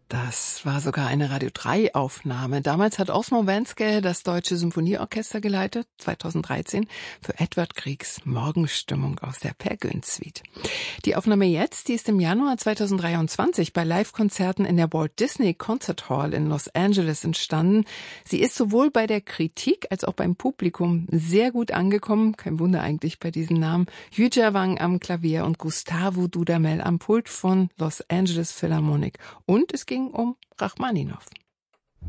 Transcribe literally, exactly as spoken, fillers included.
Das war sogar eine Radio drei Aufnahme. Damals hat Osmo Wenske das Deutsche Symphonieorchester geleitet, zweitausenddreizehn, für Edvard Griegs Morgenstimmung aus der Per Gynt Suite. Die Aufnahme jetzt, die ist im Januar zweitausenddreiundzwanzig bei Live-Konzerten in der Walt Disney Concert Hall in Los Angeles entstanden. Sie ist sowohl bei der Kritik als auch beim Publikum sehr gut angekommen. Kein Wunder eigentlich bei diesem Namen. Yuja Wang am Klavier und Gustavo Dudamel am Pult von Los Angeles Philharmonic. Und es ging um Rachmaninow.